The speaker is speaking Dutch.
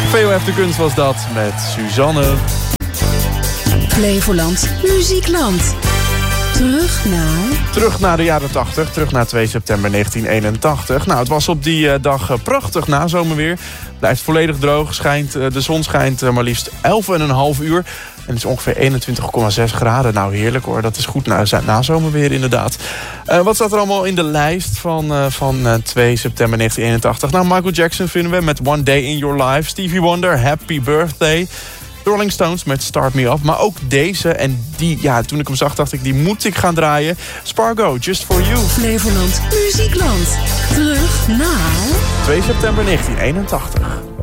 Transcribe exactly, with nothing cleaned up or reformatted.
V O F de Kunst was dat met Suzanne. Flevoland Muziekland. Terug naar... Terug naar de jaren tachtig, terug naar twee september negentien eenentachtig. Nou, het was op die uh, dag uh, prachtig nazomerweer. Blijft volledig droog, schijnt, uh, de zon schijnt uh, maar liefst elf komma vijf uur. En het is ongeveer eenentwintig komma zes graden. Nou, heerlijk hoor, dat is goed na, nazomerweer inderdaad. Uh, wat staat er allemaal in de lijst van, uh, van uh, twee september negentien eenentachtig? Nou, Michael Jackson vinden we met One Day in Your Life. Stevie Wonder, Happy Birthday. De Rolling Stones met Start Me Up. Maar ook deze, en die, ja, toen ik hem zag, dacht ik, die moet ik gaan draaien. Spargo, Just For You. Flevoland Muziekland. Terug naar... twee september negentien eenentachtig.